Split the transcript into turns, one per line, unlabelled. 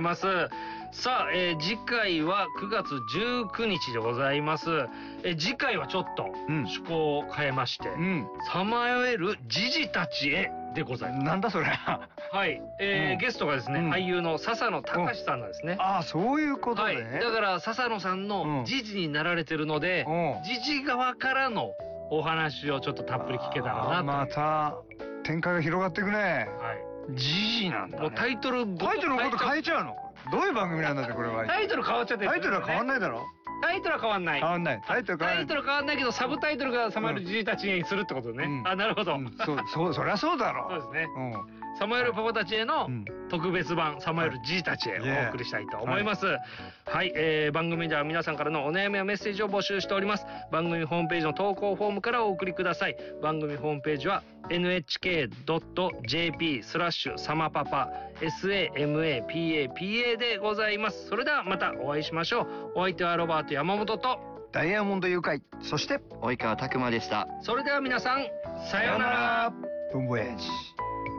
ます。さあ、次回は9月19日でございます。次回はちょっと趣向を変えまして、さまよえるじじたちへでございます。
なんだそれ。は
い、ゲストがですね、俳優の笹野隆さんなんですね。
ああ、そういうことね。
だから笹野さんのじじになられてるので、じじ側からのお話をちょっとたっぷり聞けたらなと。
また展開が広がっていくね。じじなんだ。
もうタイトルのこと
変えちゃうの。どういう番組なんだってこれは。
タイトル変わっちゃってる。
タイトルは変わんないだろ。
タイトルは変わんない。
変わんない。タイトル
変わんないけど、サブタイトルがさまよえるじじたちへにするってことね。あ、なるほど。
そりゃそうだろ。
そうですね。さまよえるパパたちへの特別版さまよえるじじたちへお送りしたいと思います。はい、番組では皆さんからのお悩みやメッセージを募集しております。番組ホームページの投稿フォームからお送りください。番組ホームページは nhk.jp/さまパパ samapapa でございます。それではまたお会いしましょう。お相手はロバート山本と
ダイヤモンド誘拐、そして
及川拓馬でした。
それでは皆さん、さようなら。
ボンボヤージ。